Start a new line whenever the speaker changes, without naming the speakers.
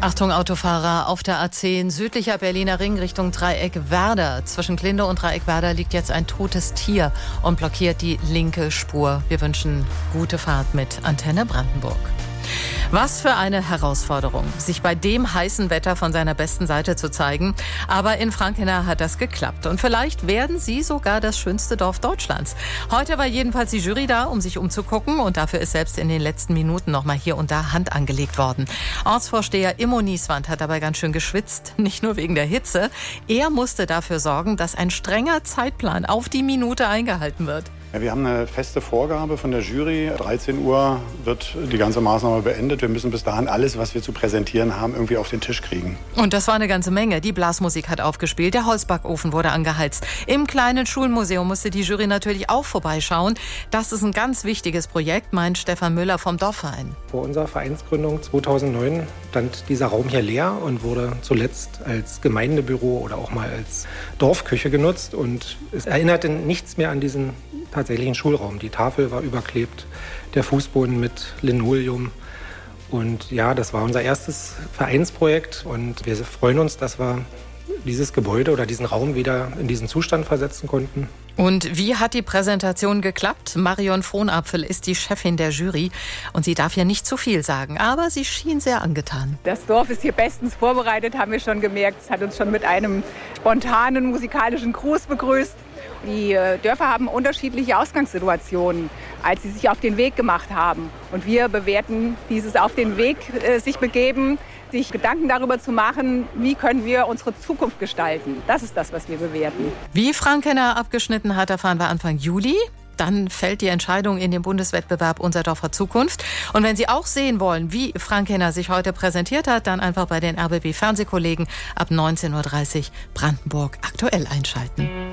Achtung Autofahrer, auf der A10 südlicher Berliner Ring Richtung Dreieck Werder. Zwischen Glinde und Dreieck Werder liegt jetzt ein totes Tier und blockiert die linke Spur. Wir wünschen gute Fahrt mit Antenne Brandenburg. Was für eine Herausforderung, sich bei dem heißen Wetter von seiner besten Seite zu zeigen. Aber in Frankenau hat das geklappt. Und vielleicht werden Sie sogar das schönste Dorf Deutschlands. Heute war jedenfalls die Jury da, um sich umzugucken. Und dafür ist selbst in den letzten Minuten noch mal hier und da Hand angelegt worden. Ortsvorsteher Immo Nieswand hat dabei ganz schön geschwitzt. Nicht nur wegen der Hitze. Er musste dafür sorgen, dass ein strenger Zeitplan auf die Minute eingehalten wird.
Ja, wir haben eine feste Vorgabe von der Jury. 13 Uhr wird die ganze Maßnahme beendet. Wir müssen bis dahin alles, was wir zu präsentieren haben, irgendwie auf den Tisch kriegen.
Und das war eine ganze Menge. Die Blasmusik hat aufgespielt, der Holzbackofen wurde angeheizt. Im kleinen Schulmuseum musste die Jury natürlich auch vorbeischauen. Das ist ein ganz wichtiges Projekt, meint Stefan Müller vom Dorfverein.
Vor unserer Vereinsgründung 2009 stand dieser Raum hier leer und wurde zuletzt als Gemeindebüro oder auch mal als Dorfküche genutzt. Und es erinnerte nichts mehr an diesen tatsächlichen Schulraum. Die Tafel war überklebt, der Fußboden mit Linoleum. Und ja, das war unser erstes Vereinsprojekt und wir freuen uns, dass wir dieses Gebäude oder diesen Raum wieder in diesen Zustand versetzen konnten.
Und wie hat die Präsentation geklappt? Marion Frohnapfel ist die Chefin der Jury und sie darf ja nicht zu viel sagen, aber sie schien sehr angetan.
Das Dorf ist hier bestens vorbereitet, haben wir schon gemerkt. Es hat uns schon mit einem spontanen musikalischen Gruß begrüßt. Die Dörfer haben unterschiedliche Ausgangssituationen, als sie sich auf den Weg gemacht haben. Und wir bewerten dieses auf den Weg sich begeben, sich Gedanken darüber zu machen, wie können wir unsere Zukunft gestalten. Das ist das, was wir bewerten.
Wie Frankenau abgeschnitten hat, erfahren wir Anfang Juli. Dann fällt die Entscheidung in dem Bundeswettbewerb Unser Dorf hat Zukunft. Und wenn Sie auch sehen wollen, wie Frankenau sich heute präsentiert hat, dann einfach bei den RBB Fernsehkollegen ab 19:30 Uhr Brandenburg aktuell einschalten.